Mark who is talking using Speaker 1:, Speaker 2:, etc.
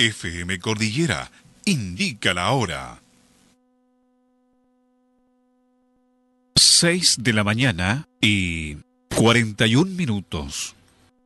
Speaker 1: FM Cordillera indica la hora. 6 de la mañana y 41 minutos.